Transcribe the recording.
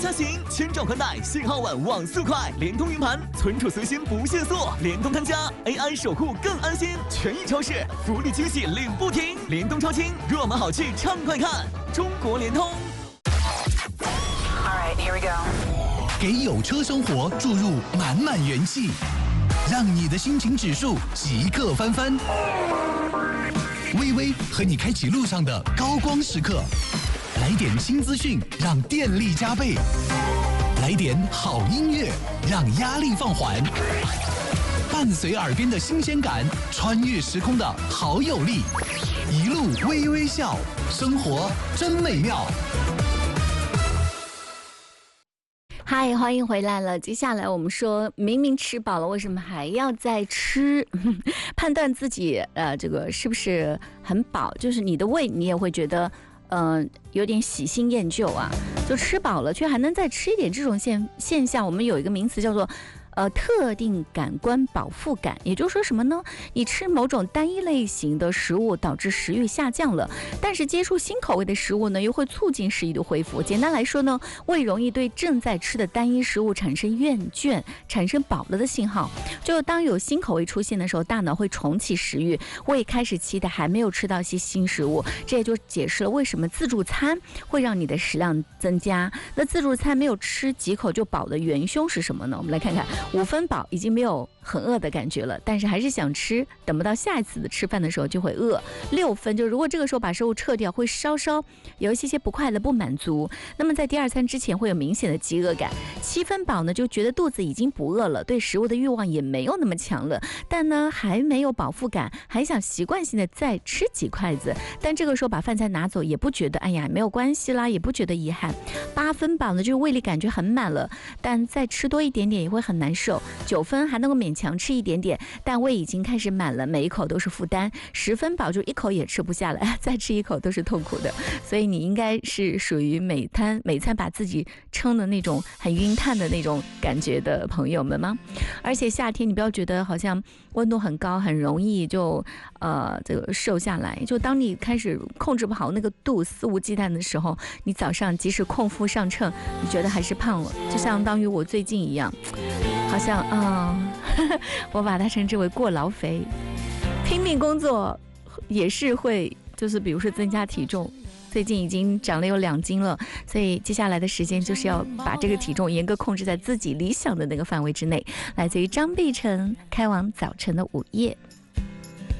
家行，千兆宽带，信号晚，网速快，联通云盘，存储随心不限速，联通看家 AI 守护更安心，权益超市福利惊喜领不停，联通超轻，若买好去畅快看，中国联通。 Alright, here we go. 给有车生活注入满满元气，让你的心情指数即刻翻番。微微和你开启路上的高光时刻，来点新资讯，让电力加倍；来点好音乐，让压力放缓。伴随耳边的新鲜感，穿越时空的好有力，一路微微笑，生活真美妙。 嗨，欢迎回来了。接下来我们说，明明吃饱了，为什么还要再吃？判断自己这个是不是很饱，就是你的胃，你也会觉得有点喜新厌旧啊，就吃饱了却还能再吃一点，这种现象，我们有一个名词叫做特定感官饱腹感。也就是说什么呢？你吃某种单一类型的食物导致食欲下降了，但是接触新口味的食物呢，又会促进食欲的恢复。简单来说呢，胃容易对正在吃的单一食物产生厌倦，产生饱了的信号。就当有新口味出现的时候，大脑会重启食欲，胃开始期待还没有吃到一些新食物。这也就解释了为什么自助餐会让你的食量增加。那自助餐没有吃几口就饱的元凶是什么呢？我们来看看，5分饱已经没有很饿的感觉了，但是还是想吃，等不到下一次的吃饭的时候就会饿。6分，就如果这个时候把食物撤掉，会稍稍有一些不快乐、不满足。那么在第2餐之前会有明显的饥饿感。7分饱呢，就觉得肚子已经不饿了，对食物的欲望也没有那么强了，但呢还没有饱腹感，还想习惯性的再吃几筷子。但这个时候把饭菜拿走，也不觉得哎呀没有关系啦，也不觉得遗憾。8分饱呢，就是胃里感觉很满了，但再吃多一点点也会很难受。9分还能够勉强吃一点点，但胃已经开始满了，每一口都是负担。10分饱就一口也吃不下了，再吃一口都是痛苦的。所以你应该是属于每餐把自己撑的那种很晕碳的那种感觉的朋友们吗？而且夏天你不要觉得好像温度很高，很容易就这个瘦下来。就当你开始控制不好那个度，肆无忌惮的时候，你早上即使空腹上秤，你觉得还是胖了，就相当于我最近一样。好像我把它称之为过劳肥，拼命工作也是会，就是比如说增加体重，最近已经长了有2斤了，所以接下来的时间就是要把这个体重严格控制在自己理想的那个范围之内。来自于张碧晨，开往早晨的午夜。